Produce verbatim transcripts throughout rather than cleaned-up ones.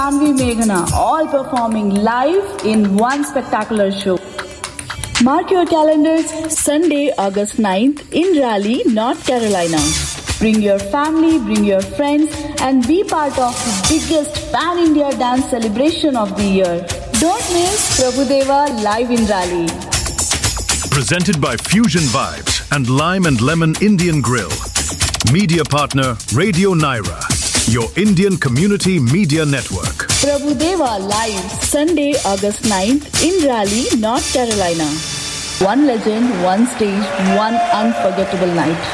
Tanvi Meghana, all performing live in one spectacular show. Mark your calendars, Sunday, August ninth in Raleigh, North Carolina. Bring your family, bring your friends, and be part of the biggest pan-India dance celebration of the year. Don't miss Prabhudeva live in Raleigh. Presented by Fusion Vibes and Lime and Lemon Indian Grill. Media partner, Radio Naira, your Indian community media network. Prabhudeva live, Sunday, August ninth in Raleigh, North Carolina. One legend, one stage, one unforgettable night.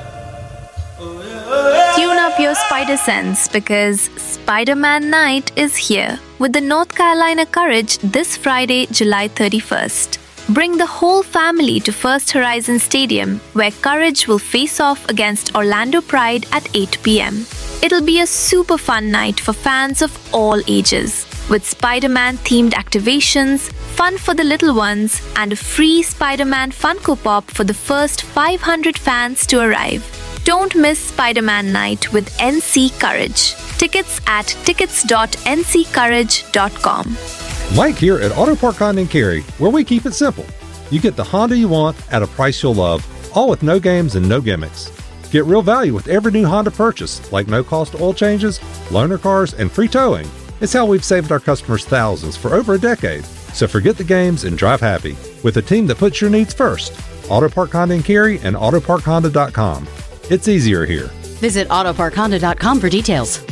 Tune up your spider sense because Spider-Man Night is here with the North Carolina Courage this Friday, July thirty-first. Bring the whole family to First Horizon Stadium where Courage will face off against Orlando Pride at eight p.m. It'll be a super fun night for fans of all ages with Spider-Man themed activations, fun for the little ones, and a free Spider-Man Funko Pop for the first five hundred fans to arrive. Don't miss Spider-Man Night with N C Courage. Tickets at tickets dot n c courage dot com. Mike here at Auto Park Honda and Cary, where we keep it simple. You get the Honda you want at a price you'll love, all with no games and no gimmicks. Get real value with every new Honda purchase, like no-cost oil changes, loaner cars, and free towing. It's how we've saved our customers thousands for over a decade. So forget the games and drive happy with a team that puts your needs first. Auto Park Honda and Cary and auto park honda dot com. It's easier here. Visit auto park honda dot com for details.